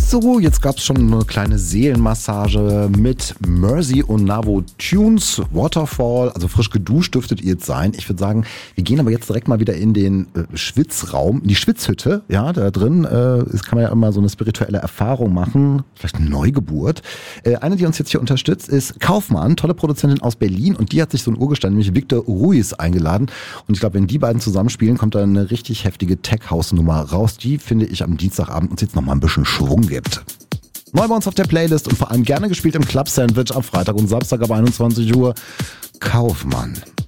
So, jetzt gab es schon eine kleine Seelenmassage mit Mercy und Navo Tunes, Waterfall, also frisch geduscht dürftet ihr jetzt sein. Ich würde sagen, wir gehen aber jetzt direkt mal wieder in den Schwitzraum, in die Schwitzhütte. Ja, da drin kann man ja immer so eine spirituelle Erfahrung machen, vielleicht eine Neugeburt. Eine, die uns jetzt hier unterstützt, ist Kaufmann, tolle Produzentin aus Berlin, und die hat sich so ein Urgestein, nämlich Victor Ruiz, eingeladen. Und ich glaube, wenn die beiden zusammenspielen, kommt da eine richtig heftige Tech-House-Nummer raus, die, finde ich, am Dienstagabend uns jetzt nochmal ein bisschen Schwung gibt. Neu bei uns auf der Playlist und vor allem gerne gespielt im Club Sandwich am Freitag und Samstag ab 21 Uhr. Kaufmann.